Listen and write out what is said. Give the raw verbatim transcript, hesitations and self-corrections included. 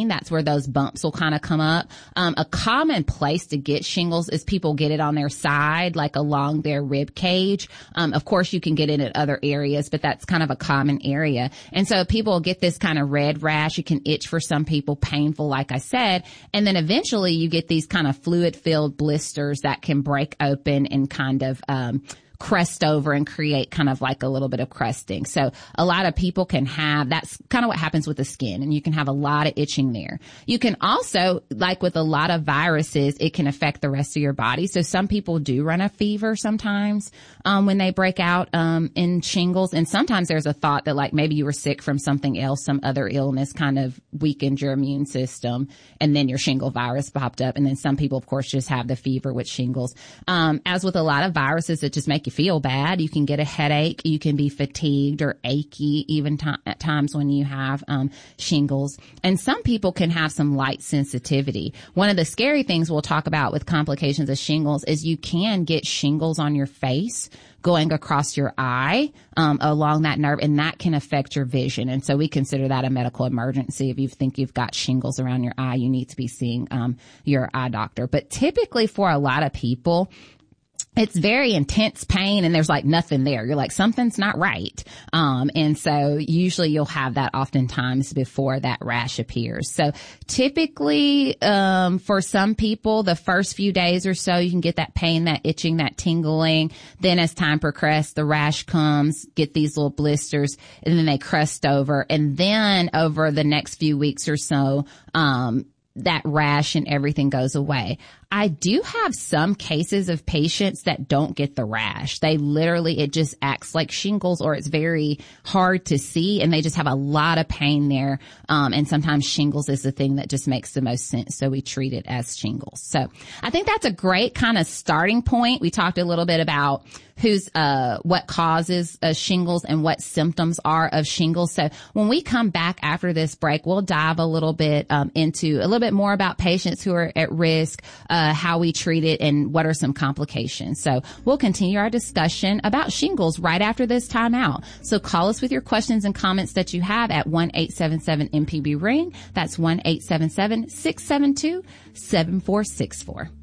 tingling. That's where those bumps will kind of come up. Um, a common place to get shingles is people get it on their side, like along their rib cage. Um, of course, you can get it at other areas, but that's kind of a common area. And so people get this kind of red rash. It can itch for some people, painful, like I said. And then eventually you get these kind of fluid-filled blisters that can break open and kind of um crust over and create kind of like a little bit of crusting. So a lot of people can have, that's kind of what happens with the skin, and you can have a lot of itching there. You can also, like with a lot of viruses, it can affect the rest of your body. So some people do run a fever sometimes um when they break out um in shingles, and sometimes there's a thought that like maybe you were sick from something else, some other illness kind of weakened your immune system, and then your shingle virus popped up. And then some people, of course, just have the fever with shingles. Um as with a lot of viruses, it just make you feel bad. You can get a headache. You can be fatigued or achy even t- at times when you have um shingles. And some people can have some light sensitivity. One of the scary things we'll talk about with complications of shingles is you can get shingles on your face going across your eye um along that nerve, and that can affect your vision. And so we consider that a medical emergency. If you think you've got shingles around your eye, you need to be seeing um your eye doctor. But typically for a lot of people, it's very intense pain and there's like nothing there. You're like, something's not right. Um, and so usually you'll have that oftentimes before that rash appears. So typically, um, for some people, the first few days or so, you can get that pain, that itching, that tingling. Then as time progresses, the rash comes, get these little blisters, and then they crust over. And then over the next few weeks or so, um, that rash and everything goes away. I do have some cases of patients that don't get the rash. They literally, it just acts like shingles, or it's very hard to see, and they just have a lot of pain there. Um, and sometimes shingles is the thing that just makes the most sense. So we treat it as shingles. So I think that's a great kind of starting point. We talked a little bit about who's, uh, what causes uh, shingles and what symptoms are of shingles. So when we come back after this break, we'll dive a little bit, um, into a little bit more about patients who are at risk, uh, how we treat it, and what are some complications. So we'll continue our discussion about shingles right after this time out. So call us with your questions and comments that you have at one eight seven seven M P B ring. That's one eight seven seven, six seven two, seven four six four.